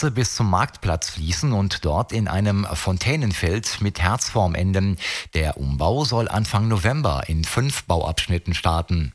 Straße bis zum Marktplatz fließen und dort in einem Fontänenfeld mit Herzform enden. Der Umbau soll Anfang November in 5 Bauabschnitten starten.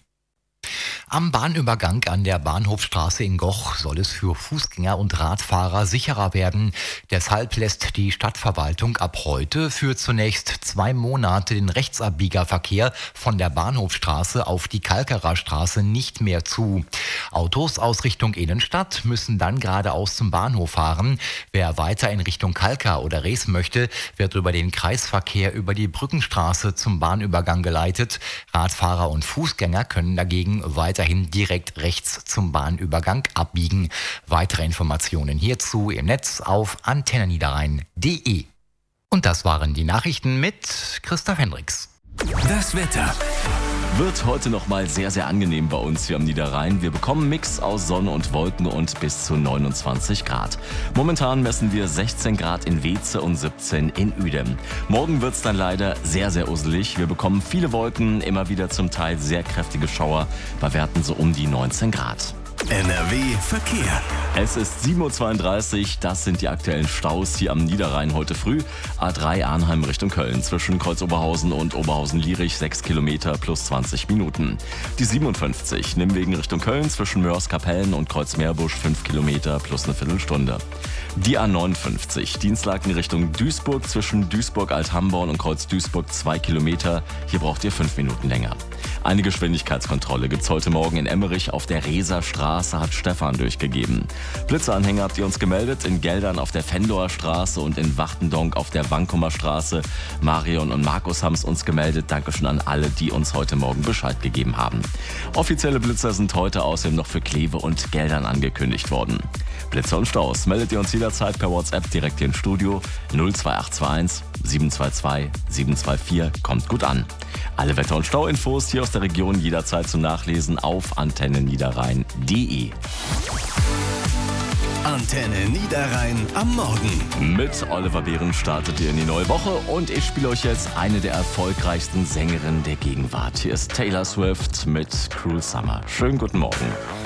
Am Bahnübergang an der Bahnhofstraße in Goch soll es für Fußgänger und Radfahrer sicherer werden. Deshalb lässt die Stadtverwaltung ab heute für zunächst 2 Monate den Rechtsabbiegerverkehr von der Bahnhofstraße auf die Kalkerer Straße nicht mehr zu. Autos aus Richtung Innenstadt müssen dann geradeaus zum Bahnhof fahren. Wer weiter in Richtung Kalkar oder Rees möchte, wird über den Kreisverkehr über die Brückenstraße zum Bahnübergang geleitet. Radfahrer und Fußgänger können dagegen weiterhin direkt rechts zum Bahnübergang abbiegen. Weitere Informationen hierzu im Netz auf antenneniederrhein.de. Und das waren die Nachrichten mit Christoph Hendricks. Das Wetter wird heute noch mal sehr, sehr angenehm bei uns hier am Niederrhein. Wir bekommen einen Mix aus Sonne und Wolken und bis zu 29 Grad. Momentan messen wir 16 Grad in Weeze und 17 in Uedem. Morgen wird es dann leider sehr, sehr usselig. Wir bekommen viele Wolken, immer wieder zum Teil sehr kräftige Schauer bei Werten so um die 19 Grad. NRW Verkehr. Es ist 7.32 Uhr, das sind die aktuellen Staus hier am Niederrhein heute früh. A3 Arnheim Richtung Köln, zwischen Kreuz Oberhausen und Oberhausen-Lierich 6 Kilometer plus 20 Minuten. Die 57 Nimwegen Richtung Köln, zwischen Mörs-Kapellen und Kreuz-Meerbusch 5 Kilometer plus eine Viertelstunde. Die A59 Dienstlaken Richtung Duisburg, zwischen Duisburg-Althamborn und Kreuz-Duisburg 2 Kilometer. Hier braucht ihr 5 Minuten länger. Eine Geschwindigkeitskontrolle gibt's heute Morgen in Emmerich auf der Reeser Straße, hat Stefan durchgegeben. Blitzeanhänger habt ihr uns gemeldet in Geldern auf der Venloer Straße und in Wachtendonk auf der Wankumer Straße. Marion und Markus haben es uns gemeldet. Dankeschön an alle, die uns heute Morgen Bescheid gegeben haben. Offizielle Blitzer sind heute außerdem noch für Kleve und Geldern angekündigt worden. Blitzer und Staus meldet ihr uns jederzeit per WhatsApp direkt hier ins Studio 02821 722 724. Kommt gut an. Alle Wetter- und Stauinfos hier aus der Region jederzeit zum Nachlesen auf antenneniederrhein.de. Antenne Niederrhein am Morgen. Mit Oliver Behren startet ihr in die neue Woche und ich spiele euch jetzt eine der erfolgreichsten Sängerinnen der Gegenwart. Hier ist Taylor Swift mit Cruel Summer. Schönen guten Morgen.